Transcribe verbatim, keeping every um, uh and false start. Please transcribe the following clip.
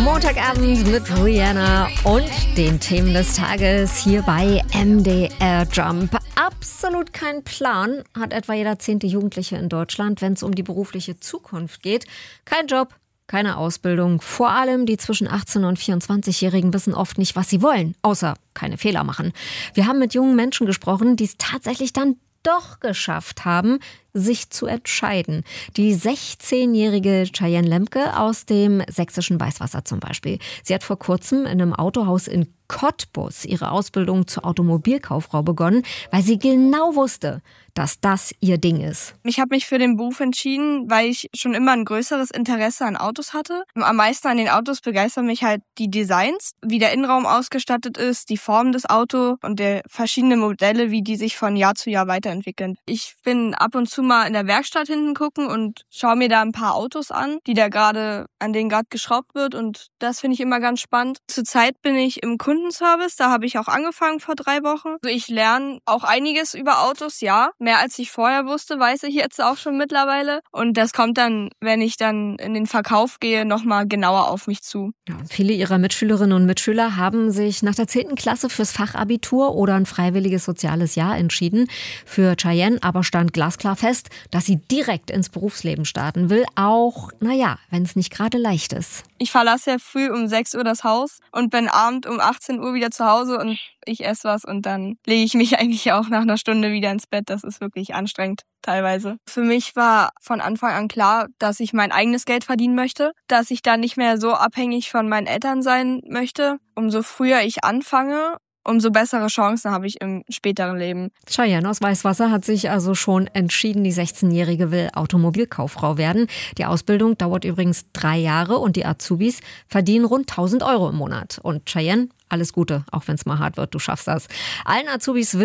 Montagabend mit Rihanna und den Themen des Tages hier bei M D R Jump. Absolut kein Plan hat etwa jeder zehnte Jugendliche in Deutschland, wenn es um die berufliche Zukunft geht. Kein Job, keine Ausbildung. Vor allem die zwischen achtzehn- und vierundzwanzigjährigen wissen oft nicht, was sie wollen, außer keine Fehler machen. Wir haben mit jungen Menschen gesprochen, die es tatsächlich dann doch geschafft haben, sich zu entscheiden. Die sechzehnjährige Cheyenne Lemke aus dem sächsischen Weißwasser zum Beispiel. Sie hat vor kurzem in einem Autohaus in Cottbus ihre Ausbildung zur Automobilkauffrau begonnen, weil sie genau wusste, dass das ihr Ding ist. Ich habe mich für den Beruf entschieden, weil ich schon immer ein größeres Interesse an Autos hatte. Am meisten an den Autos begeistern mich halt die Designs, wie der Innenraum ausgestattet ist, die Form des Autos und der verschiedenen Modelle, wie die sich von Jahr zu Jahr weiterentwickeln. Ich bin ab und zu mal in der Werkstatt hinten gucken und schaue mir da ein paar Autos an, die da gerade, an denen gerade geschraubt wird, und das finde ich immer ganz spannend. Zurzeit bin ich im Kundenservice, da habe ich auch angefangen vor drei Wochen. Also ich lerne auch einiges über Autos, ja. Mehr als ich vorher wusste, weiß ich jetzt auch schon mittlerweile. Und das kommt dann, wenn ich dann in den Verkauf gehe, nochmal genauer auf mich zu. Ja, und viele ihrer Mitschülerinnen und Mitschüler haben sich nach der zehnten Klasse fürs Fachabitur oder ein freiwilliges soziales Jahr entschieden. Für Cheyenne aber stand glasklar fest, dass sie direkt ins Berufsleben starten will, auch, naja, wenn es nicht gerade leicht ist. Ich verlasse ja früh um sechs Uhr das Haus und bin abend um achtzehn Uhr wieder zu Hause und ich esse was und dann lege ich mich eigentlich auch nach einer Stunde wieder ins Bett. Das ist wirklich anstrengend teilweise. Für mich war von Anfang an klar, dass ich mein eigenes Geld verdienen möchte, dass ich da nicht mehr so abhängig von meinen Eltern sein möchte. Umso früher ich anfange, umso bessere Chancen habe ich im späteren Leben. Cheyenne aus Weißwasser hat sich also schon entschieden, die sechzehnjährige will Automobilkauffrau werden. Die Ausbildung dauert übrigens drei Jahre und die Azubis verdienen rund tausend Euro im Monat. Und Cheyenne, alles Gute, auch wenn es mal hart wird, du schaffst das. Allen Azubis